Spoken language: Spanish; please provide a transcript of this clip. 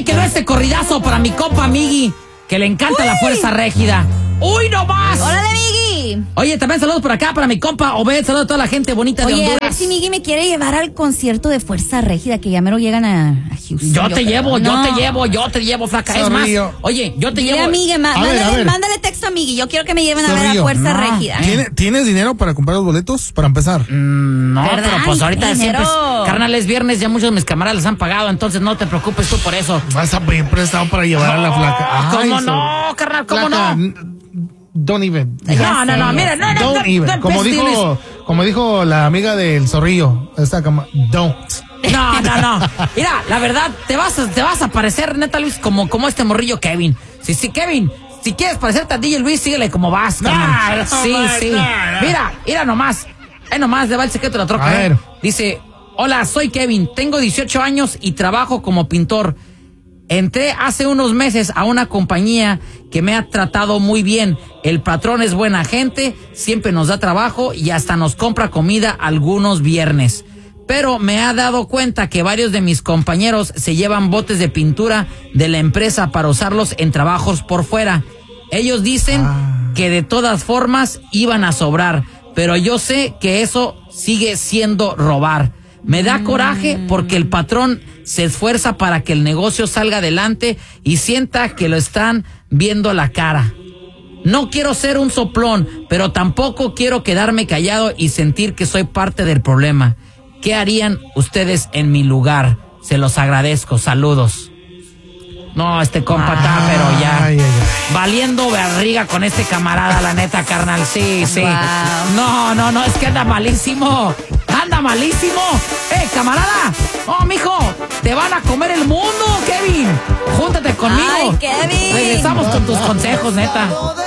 ahí quedó este corridazo para mi compa Miggy, que le encanta la fuerza régida. ¡Uy, no más! ¡Órale, Miggy! Oye, también saludos por acá para mi compa Obed. Saludos a toda la gente bonita de Honduras. A ver si Miggy me quiere llevar al concierto de Fuerza Régida, que ya mero llegan a Houston. Yo te llevo, flaca. Es más, oye, yo te Dile llevo. A Miggy, mándale texto a Miggy. Yo quiero que me lleven a ver a Fuerza Régida. ¿Tienes dinero para comprar los boletos? Para empezar. No, ¿verdad? pero pues ahorita Dinero. siempre, carnal, es viernes, ya muchos de mis camaradas les han pagado, entonces no te preocupes tú por eso. Vas a pedir prestado para llevar a la flaca. ¿Cómo no, carnal? ¿Cómo flaca, no? Don't even. No, mira, no. Don't even. Como dijo la amiga del zorrillo, don't. No. Mira, la verdad, te vas a parecer, neta, Luis, como este morrillo Kevin. Sí, Kevin, si quieres parecerte a DJ Luis, síguele como vas, carnal. Sí. Mira nomás. Nomás, le va el secreto de la troca. A ver. Dice, hola, soy Kevin, tengo 18 años y trabajo como pintor. Entré hace unos meses a una compañía que me ha tratado muy bien. El patrón es buena gente, siempre nos da trabajo y hasta nos compra comida algunos viernes. Pero me ha dado cuenta que varios de mis compañeros se llevan botes de pintura de la empresa para usarlos en trabajos por fuera. Ellos dicen que de todas formas iban a sobrar, pero yo sé que eso sigue siendo robar. Me da coraje porque el patrón se esfuerza para que el negocio salga adelante y sienta que lo están viendo la cara. No quiero ser un soplón, pero tampoco quiero quedarme callado y sentir que soy parte del problema. ¿Qué harían ustedes en mi lugar? Se los agradezco. Saludos. No, este compa está, pero ya valiendo barriga con este camarada, la neta, carnal. Sí. Wow. No, es que anda malísimo. Camarada. Oh, mijo, te van a comer el mundo, Kevin. Júntate conmigo. Ay, Kevin. Regresamos con tus consejos, neta.